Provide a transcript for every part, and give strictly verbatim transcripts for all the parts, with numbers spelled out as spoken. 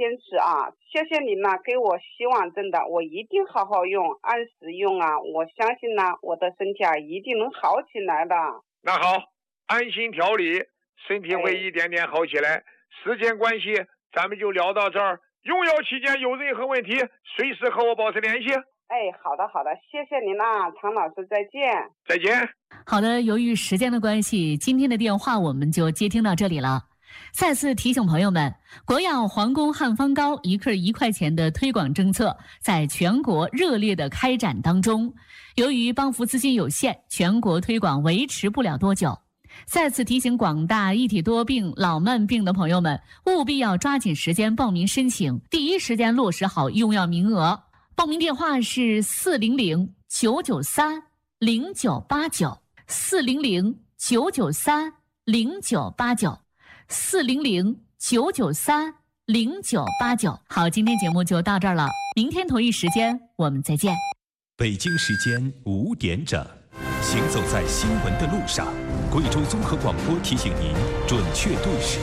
坚持啊！谢谢您呐、啊，给我希望，真的，我一定好好用，按时用啊！我相信呢、啊，我的身体啊一定能好起来的。 那好，安心调理，身体会一点点好起来。哎、时间关系，咱们就聊到这儿。用药期间有任何问题，随时和我保持联系。 哎，好的好的，谢谢您啊，常老师，再见。 再见。 好的，由于时间的关系，今天的电话我们就接听到这里了。再次提醒朋友们，国药皇宫汉方膏一克一块钱的推广政策在全国热烈的开展当中。由于帮扶资金有限，全国推广维持不了多久。再次提醒广大一体多病、老慢病的朋友们，务必要抓紧时间报名申请，第一时间落实好用药名额。报名电话是四零零九九三零九八九，四零零九九三零九八九，四零零九九三零九八九。好，今天节目就到这儿了，明天同一时间我们再见。 北京时间五点整，行走在新闻的路上，贵州综合广播提醒您准确对时。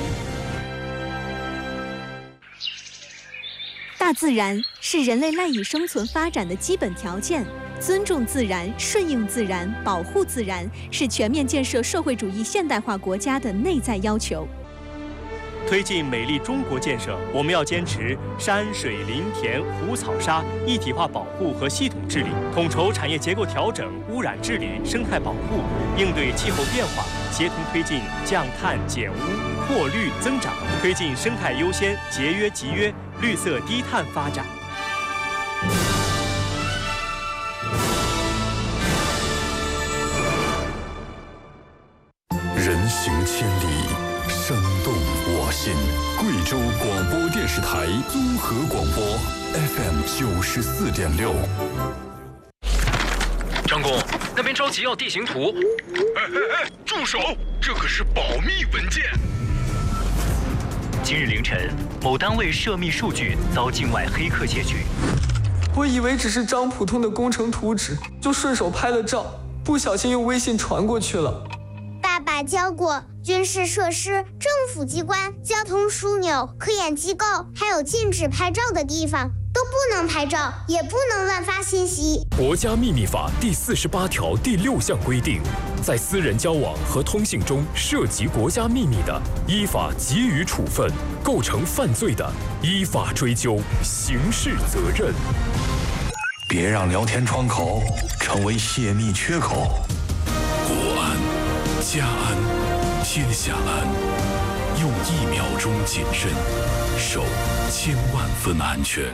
大自然是人类赖以生存发展的基本条件，尊重自然、顺应自然、保护自然，是全面建设社会主义现代化国家的内在要求。 推进美丽中国建设，我们要坚持山水林田湖草沙一体化保护和系统治理，统筹产业结构调整、污染治理、生态保护，应对气候变化，协同推进降碳减污、扩绿增长，推进生态优先、节约集约、绿色低碳发展。 人行千里，生动我心。贵州广播电视台综合广播 F M 九十四点六。 张工，那边着急要地形图。 哎哎哎，住手！这可是保密文件。 今日凌晨，某单位涉密数据遭境外黑客窃取。 我以为只是张普通的工程图纸，就顺手拍了照，不小心用微信传过去了。 爸爸教过，军事设施、政府机关、交通枢纽、科研机构，还有禁止拍照的地方都不能拍照，也不能乱发信息。 国家秘密法第四十八条第六项规定，在私人交往和通信中涉及国家秘密的，依法给予处分；构成犯罪的，依法追究刑事责任。 别让聊天窗口成为泄密缺口。 国安、家安、天下安，用一秒钟谨慎，守千万分安全。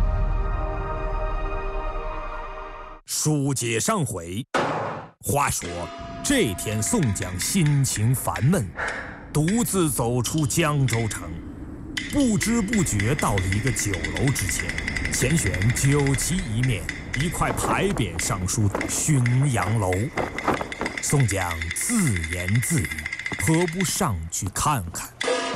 书接上回，话说这天宋江心情烦闷，独自走出江州城，不知不觉到了一个酒楼之前，前选酒旗一面，一块牌匾上书“浔阳楼”。宋江自言自语，何不上去看看？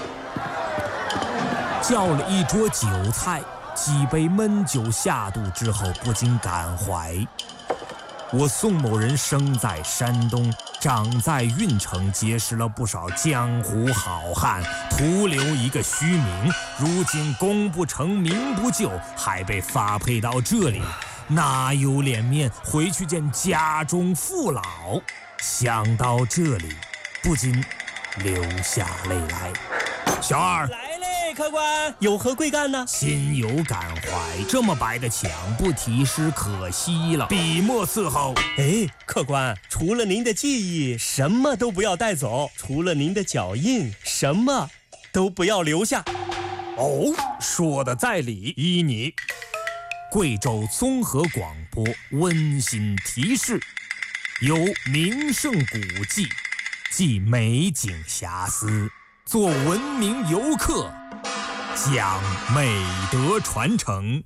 叫了一桌酒菜，几杯闷酒下肚之后，不禁感怀：我宋某人生在山东，长在运城，结识了不少江湖好汉，徒留一个虚名。如今功不成名不就，还被发配到这里，哪有脸面回去见家中父老？想到这里，不禁流下泪来。小二来嘞，客官，有何贵干呢？ 心有感怀，这么白的墙不题诗可惜了，笔墨伺候。 哎，客官，除了您的记忆，什么都不要带走；除了您的脚印，什么都不要留下。 哦，说的在理，依你。贵州综合广播温馨提示：有名胜古迹，即美景遐思，做文明游客，讲美德传承。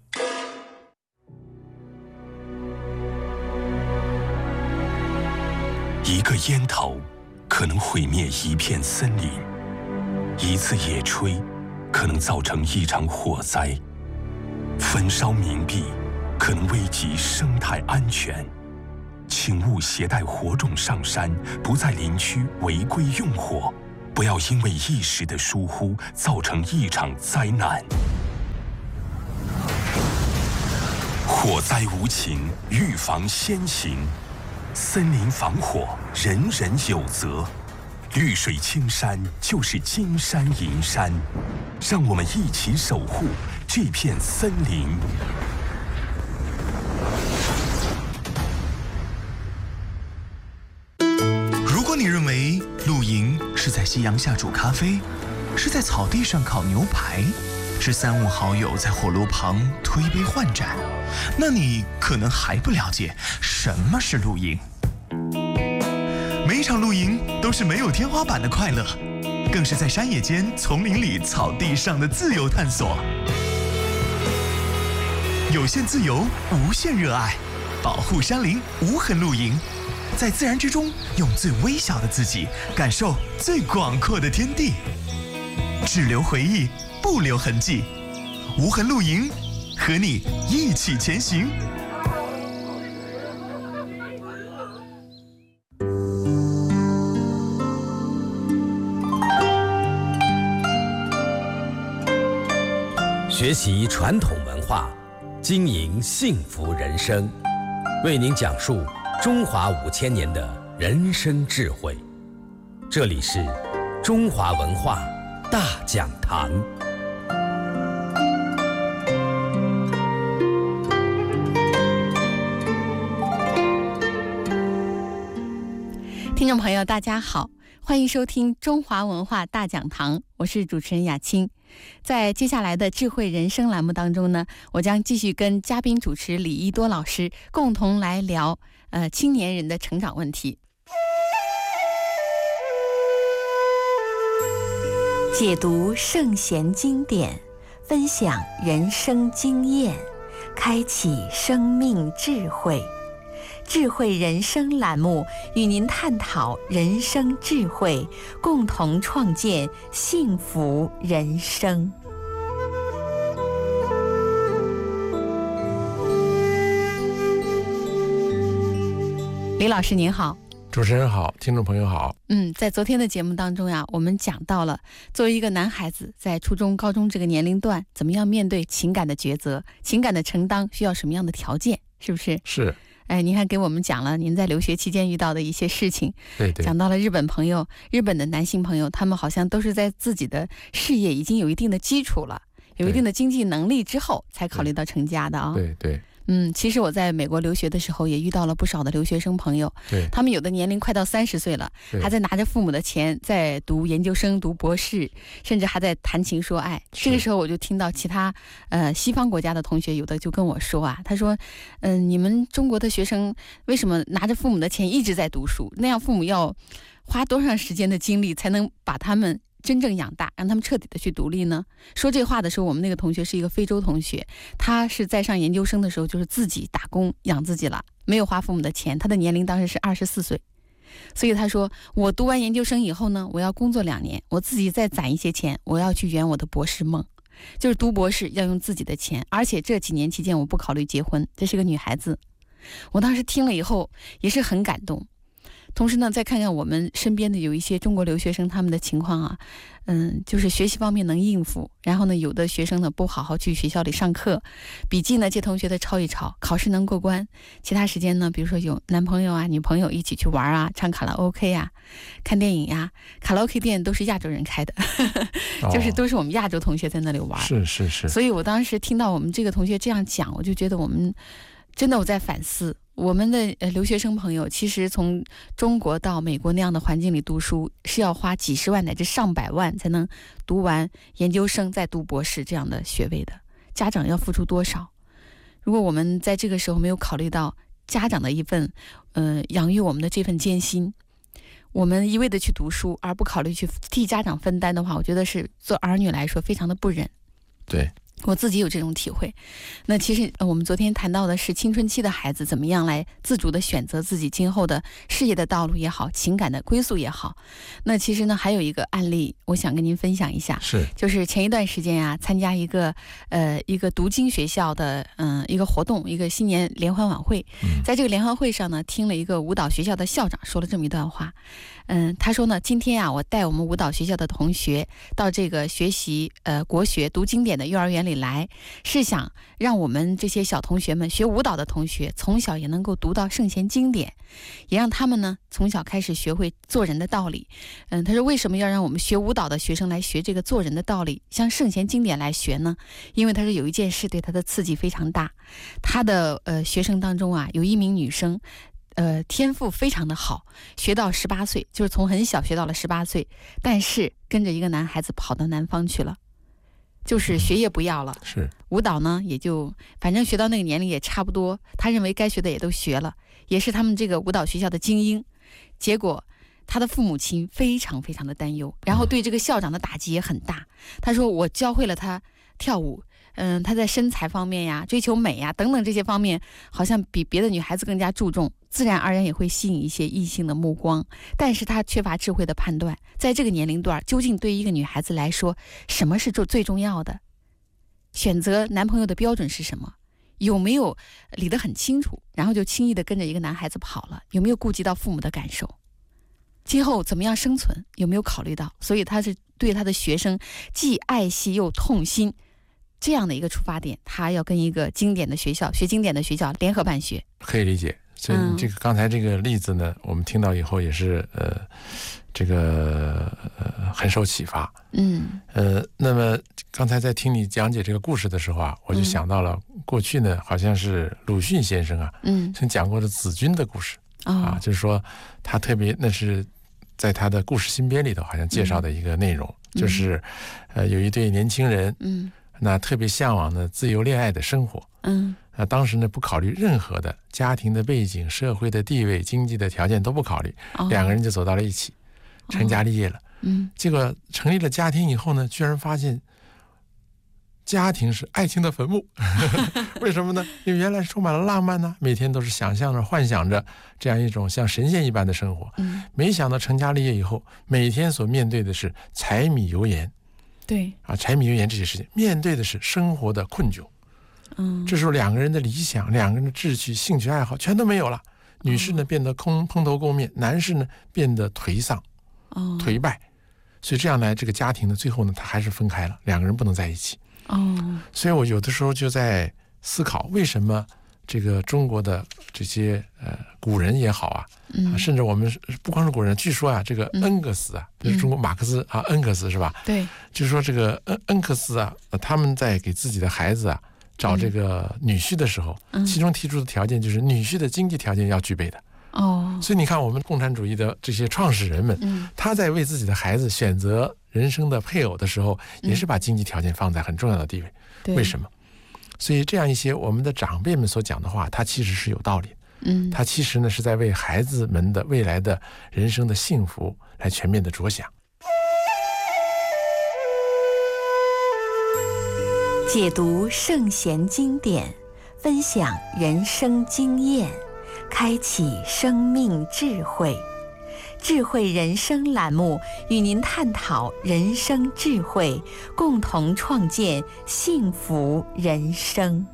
一个烟头可能毁灭一片森林，一次野炊可能造成一场火灾，焚烧冥币可能危及生态安全。请勿携带火种上山，不在林区违规用火，不要因为一时的疏忽造成一场灾难。 火灾无情，预防先行。森林防火，人人有责。绿水青山就是金山银山，让我们一起守护这片森林。 如果你认为露营是在夕阳下煮咖啡，是在草地上烤牛排，是三五好友在火炉旁推杯换盏，那你可能还不了解什么是露营。每一场露营都是没有天花板的快乐，更是在山野间、丛林里、草地上的自由探索。有限自由，无限热爱，保护山林，无痕露营，在自然之中，用最微小的自己感受最广阔的天地。只留回忆，不留痕迹。无痕露营，和你一起前行。 学习传统文化，经营幸福人生，为您讲述中华五千年的人生智慧。这里是中华文化大讲堂。 听众朋友大家好，欢迎收听中华文化大讲堂，我是主持人雅青。在接下来的智慧人生栏目当中呢，我将继续跟嘉宾主持李一多老师共同来聊呃青年人的成长问题。 解读圣贤经典，分享人生经验，开启生命智慧。智慧人生栏目与您探讨人生智慧，共同创建幸福人生。 李老师您好。 主持人好，听众朋友好。 嗯，在昨天的节目当中呀，我们讲到了作为一个男孩子在初中、高中这个年龄段，怎么样面对情感的抉择、情感的承担，需要什么样的条件，是不是？ 是。 哎，您还给我们讲了您在留学期间遇到的一些事情， 对对， 讲到了日本朋友，日本的男性朋友，他们好像都是在自己的事业已经有一定的基础了，有一定的经济能力之后，才考虑到成家的啊。 对对。 嗯，其实我在美国留学的时候也遇到了不少的留学生朋友， 对， 他们有的年龄快到三十岁了，还在拿着父母的钱在读研究生、读博士，甚至还在谈情说爱。这个时候我就听到其他呃西方国家的同学有的就跟我说啊，他说，嗯、呃，你们中国的学生为什么拿着父母的钱一直在读书？那样父母要花多长时间的精力才能把他们真正养大，让他们彻底的去独立呢？说这话的时候，我们那个同学是一个非洲同学，他是在上研究生的时候就是自己打工养自己了，没有花父母的钱，他的年龄当时是二十四岁，所以他说我读完研究生以后呢，我要工作两年，我自己再攒一些钱，我要去圆我的博士梦，就是读博士要用自己的钱，而且这几年期间我不考虑结婚。这是个女孩子，我当时听了以后也是很感动。同时呢，再看看我们身边的有一些中国留学生他们的情况啊，嗯，就是学习方面能应付，然后呢，有的学生呢不好好去学校里上课，笔记呢借同学的抄一抄，考试能过关，其他时间呢，比如说有男朋友啊、女朋友一起去玩啊，唱卡拉 OK 啊，看电影呀，卡拉 OK 店都是亚洲人开的，呵呵，就是都是我们亚洲同学在那里玩。 是是是。 所以我当时听到我们这个同学这样讲，我就觉得我们真的我在反思。我们的呃留学生朋友，其实从中国到美国那样的环境里读书，是要花几十万乃至上百万才能读完研究生再读博士这样的学位的。家长要付出多少？如果我们在这个时候没有考虑到家长的一份，呃，养育我们的这份艰辛，我们一味的去读书，而不考虑去替家长分担的话，我觉得是做儿女来说非常的不忍。 对。 我自己有这种体会。那其实我们昨天谈到的是青春期的孩子怎么样来自主的选择自己今后的事业的道路也好，情感的归宿也好。那其实呢还有一个案例我想跟您分享一下， 是就是前一段时间啊参加一个呃一个读经学校的嗯、呃、一个活动，一个新年联欢晚会、嗯、在这个联欢会上呢，听了一个舞蹈学校的校长说了这么一段话。嗯，他说呢，今天啊我带我们舞蹈学校的同学到这个学习呃国学读经典的幼儿园里里来，是想让我们这些小同学们学舞蹈的同学从小也能够读到圣贤经典，也让他们呢从小开始学会做人的道理。嗯，他说为什么要让我们学舞蹈的学生来学这个做人的道理，像圣贤经典来学呢？因为他说有一件事对他的刺激非常大，他的呃学生当中啊有一名女生。呃，天赋非常的好，学到十八岁，就是从很小学到了十八岁，但是跟着一个男孩子跑到南方去了，就是学业不要了， 是舞蹈呢也就反正学到那个年龄也差不多，他认为该学的也都学了，也是他们这个舞蹈学校的精英。结果他的父母亲非常非常的担忧，然后对这个校长的打击也很大。他说我教会了他跳舞。嗯，她在身材方面呀、追求美呀等等这些方面，好像比别的女孩子更加注重，自然而然也会吸引一些异性的目光。但是她缺乏智慧的判断，在这个年龄段，究竟对于一个女孩子来说，什么是最重要的？选择男朋友的标准是什么？有没有理得很清楚？然后就轻易的跟着一个男孩子跑了，有没有顾及到父母的感受？今后怎么样生存？有没有考虑到？所以他是对他的学生既爱惜又痛心。这样的一个出发点，他要跟一个经典的学校学经典的学校联合办学， 可以理解。所以这个刚才这个例子呢，嗯、我们听到以后也是呃，这个呃很受启发。 嗯呃，那么刚才在听你讲解这个故事的时候啊，我就想到了过去呢，好像是鲁迅先生啊， 嗯， 曾讲过的子君的故事、 哦、 啊，就是说他特别那是在他的故事新编里头好像介绍的一个内容，嗯、就是呃有一对年轻人， 嗯。 那特别向往呢自由恋爱的生活， 嗯， 啊，当时呢不考虑任何的家庭的背景、社会的地位、经济的条件都不考虑， 哦、 两个人就走到了一起，成家立业了。 哦、嗯， 结果成立了家庭以后呢，居然发现家庭是爱情的坟墓。为什么呢？因为原来是充满了浪漫呢，每天都是想象着、幻想着这样一种像神仙一般的生活。 嗯， 没想到成家立业以后，每天所面对的是柴米油盐。 对啊，柴米油盐这些事情，面对的是生活的困窘。 嗯， 这时候两个人的理想、两个人的志趣、兴趣爱好全都没有了。女士呢变得空蓬头垢面，男士呢变得颓丧、 哦、 颓败。所以这样来，这个家庭呢，最后呢，他还是分开了，两个人不能在一起。 哦， 所以我有的时候就在思考，为什么这个中国的这些呃古人也好啊。 嗯， 甚至我们不光是古人，据说啊，这个恩格斯啊，就是中国马克思啊，恩格斯是吧？ 对， 就是说这个恩恩格斯啊，他们在给自己的孩子啊找这个女婿的时候， 嗯、 其中提出的条件就是女婿的经济条件要具备的。 哦， 所以你看，我们共产主义的这些创始人们， 嗯， 他在为自己的孩子选择人生的配偶的时候，也是把经济条件放在很重要的地位。 嗯、 为什么？所以这样一些我们的长辈们所讲的话，它其实是有道理的。 嗯， 他其实呢是在为孩子们的未来的人生的幸福来全面的着想。 解读圣贤经典，分享人生经验，开启生命智慧。智慧人生栏目与您探讨人生智慧，共同创建幸福人生。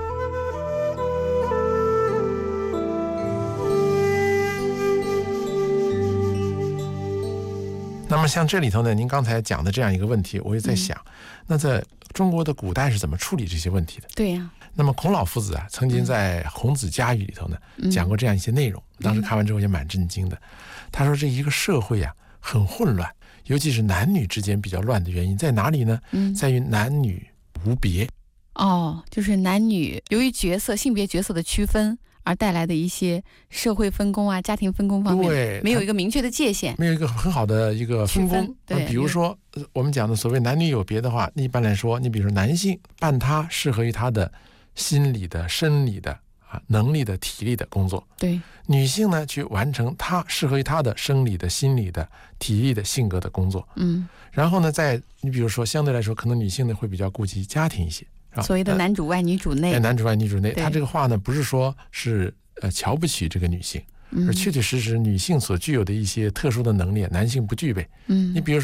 那么像这里头呢，您刚才讲的这样一个问题，我也在想，嗯、那在中国的古代是怎么处理这些问题的？ 对呀、啊。 那么孔老夫子啊，曾经在《孔子家语》里头呢、嗯、讲过这样一些内容，当时看完之后也蛮震惊的。他说这一个社会啊很混乱，尤其是男女之间比较乱的原因在哪里呢？ 嗯， 在于男女无别。 哦，就是男女由于角色、性别角色的区分而带来的一些社会分工啊、家庭分工方面， 对， 没有一个明确的界限， 没有一个很好的一个分工。 对， 比如说我们讲的所谓男女有别的话，一般来说，你比如说男性伴他适合于他的心理的、生理的啊能力的、体力的工作， 对； 女性呢去完成他适合于他的生理的、心理的、体力的、性格的工作。 嗯， 然后呢，在你比如说相对来说，可能女性呢会比较顾及家庭一些。 所谓的男主外女主内， 男主外女主内，他这个话呢，不是说是呃瞧不起这个女性，而确确实实女性所具有的一些特殊的能力，男性不具备。 嗯， 你比如说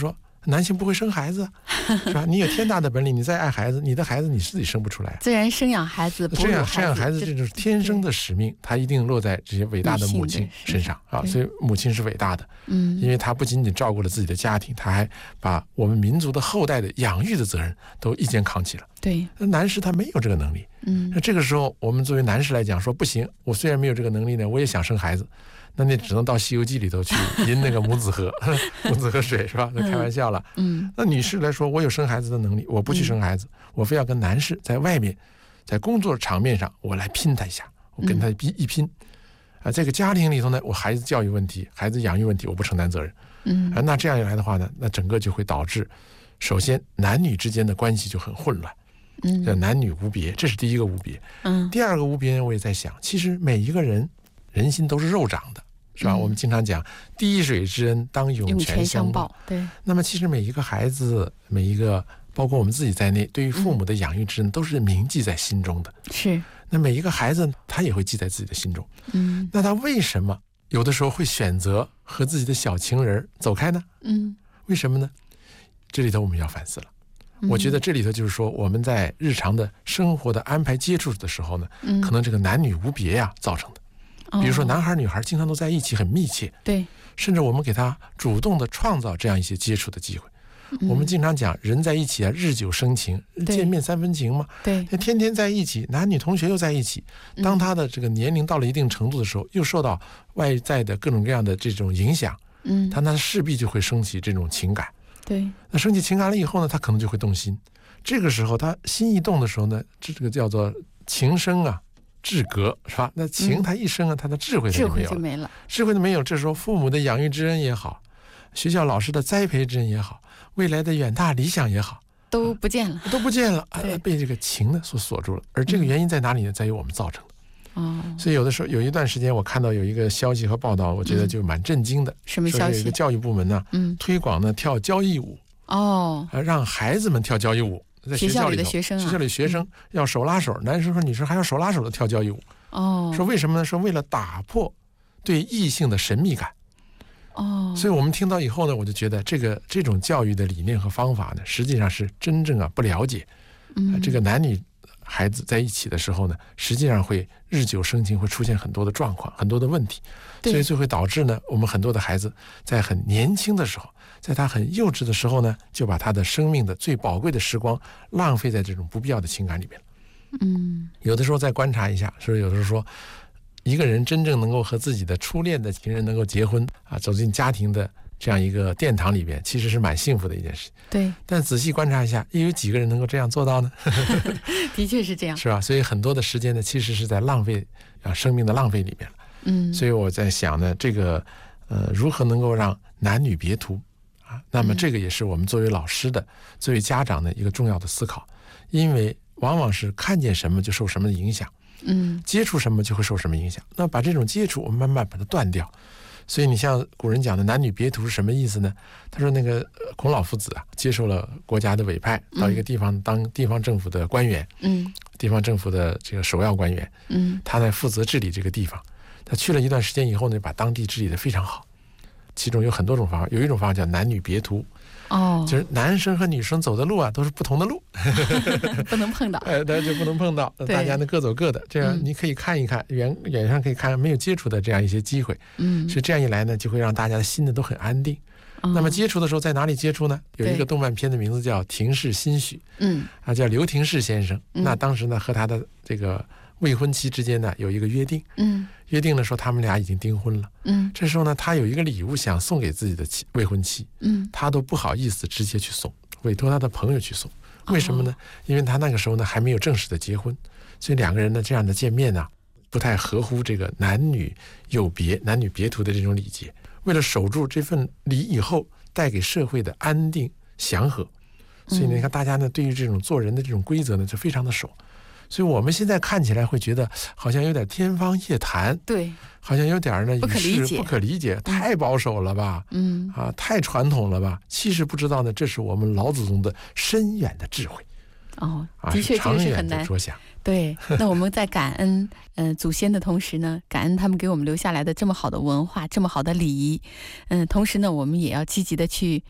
男性不会生孩子，是吧？你有天大的本领，你再爱孩子，你的孩子你自己生不出来。 自然生养孩子， 生养生养孩子，这就是天生的使命，他一定落在这些伟大的母亲身上啊。所以母亲是伟大的， 嗯， 因为她不仅仅照顾了自己的家庭，她还把我们民族的后代的养育的责任都一肩扛起了。 对， 男士他没有这个能力， 嗯， 那这个时候我们作为男士来讲说，不行，我虽然没有这个能力呢，我也想生孩子。那你只能到《西游记》里头去饮那个母子河母子河水，是吧？那开玩笑了。 嗯， 那女士来说，我有生孩子的能力，我不去生孩子，嗯、我非要跟男士在外面，在工作场面上，我来拼他一下，我跟他一一拼。啊，这个家庭里头呢，我孩子教育问题、孩子养育问题，我不承担责任。 嗯， 啊，那这样一来的话呢，那整个就会导致，首先男女之间的关系就很混乱。 嗯， 叫男女无别，这是第一个无别。 嗯， 第二个无别，我也在想，其实每一个人人心都是肉长的。是吧？ 嗯、 我们经常讲“滴水之恩，当涌泉相报”。 对。 那么，其实每一个孩子，每一个包括我们自己在内，对于父母的养育之恩，都是铭记在心中的。 是。 那每一个孩子，他也会记在自己的心中。 嗯。 那他为什么有的时候会选择和自己的小情人走开呢？ 嗯。 为什么呢？这里头我们要反思了。 嗯、 我觉得这里头就是说，我们在日常的生活的安排接触的时候呢， 嗯、 可能这个男女无别呀、啊、造成的。比如说，男孩女孩经常都在一起，很密切。 对， 甚至我们给他主动的创造这样一些接触的机会。 嗯、 我们经常讲，人在一起啊，日久生情，见面三分情嘛。 对， 天天在一起，男女同学又在一起。当他的这个年龄到了一定程度的时候，又受到外在的各种各样的这种影响， 嗯， 他那势必就会升起这种情感。 对， 那升起情感了以后呢，他可能就会动心。这个时候，他心一动的时候呢，这这个叫做情生啊。智格是吧？那情他一生啊，嗯、他的智慧他就没有了， 智慧就没了， 智慧都没有。这时候父母的养育之恩也好，学校老师的栽培之恩也好，未来的远大理想也好， 都不见了， 都不见了，啊、被这个情呢所锁住了。而这个原因在哪里呢？在于我们造成的。 哦， 所以有的时候有一段时间，我看到有一个消息和报道，我觉得就蛮震惊的。 嗯、什么消息？ 有一个教育部门呢， 嗯， 推广呢跳交谊舞。 哦， 呃，让孩子们跳交谊舞。在学校里的学生、啊， 学校里学生要手拉手，男生和女生还要手拉手的跳交谊舞。 哦， 说为什么呢？说为了打破对异性的神秘感。 哦， 所以我们听到以后呢，我就觉得这个这种教育的理念和方法呢，实际上是真正啊不了解。 嗯、 呃，这个男女孩子在一起的时候呢，实际上会日久生情，会出现很多的状况，很多的问题。所以就会导致呢，我们很多的孩子在很年轻的时候，在他很幼稚的时候呢，就把他的生命的最宝贵的时光浪费在这种不必要的情感里面。 嗯， 有的时候再观察一下，是不是有的时候说，一个人真正能够和自己的初恋的情人能够结婚啊，走进家庭的这样一个殿堂里边，其实是蛮幸福的一件事。 对。 但仔细观察一下，又有几个人能够这样做到呢？ 的确是这样， 是吧？所以很多的时间呢，其实是在浪费啊生命的浪费里面了。 嗯。 所以我在想呢，这个呃，如何能够让男女别途啊？那么这个也是我们作为老师的、嗯、作为家长的一个重要的思考，因为往往是看见什么就受什么的影响， 嗯， 接触什么就会受什么影响。那把这种接触，我们慢慢把它断掉。所以你像古人讲的男女别途是什么意思呢？他说那个孔老夫子啊，接受了国家的委派，到一个地方当地方政府的官员， 嗯， 地方政府的这个首要官员， 嗯， 他呢负责治理这个地方。他去了一段时间以后呢，把当地治理得非常好。其中有很多种方法，有一种方法叫男女别途。 哦， 就是男生和女生走的路啊，都是不同的路， 不能碰到， 哎，大家就不能碰到，大家呢各走各的，这样你可以看一看，远远上可以看没有接触的这样一些机会， 嗯， 是这样一来呢，就会让大家的心呢都很安定。 哦、 那么接触的时候在哪里接触呢？有一个动漫片的名字叫《庭试心许》， 嗯， 啊，叫刘庭世先生。 嗯、 那当时呢和他的这个未婚妻之间呢有一个约定， 嗯， 约定呢说他们俩已经订婚了， 嗯， 这时候呢他有一个礼物想送给自己的妻未婚妻， 嗯， 他都不好意思直接去送，委托他的朋友去送。为什么呢？哦、因为他那个时候呢还没有正式的结婚，所以两个人呢这样的见面呢、啊、不太合乎这个男女有别、男女别途的这种礼节。为了守住这份礼以后带给社会的安定祥和，所以你看大家呢对于这种做人的这种规则呢就非常的守。所以我们现在看起来会觉得好像有点天方夜谭， 对， 好像有点呢不可理解， 不可理解，太保守了吧， 嗯啊，太传统了吧。其实不知道呢，这是我们老祖宗的深远的智慧。 哦，的确这个是很难着想。 对，那我们在感恩嗯、呃、祖先的同时呢，感恩他们给我们留下来的这么好的文化，这么好的礼仪，嗯，同时呢，我们也要积极的去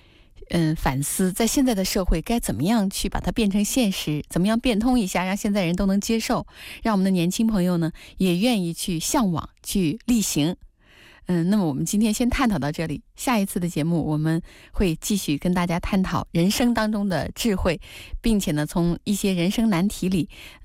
嗯反思，在现在的社会该怎么样去把它变成现实，怎么样变通一下，让现在人都能接受，让我们的年轻朋友呢也愿意去向往、去力行。嗯，那么我们今天先探讨到这里，下一次的节目我们会继续跟大家探讨人生当中的智慧，并且呢从一些人生难题里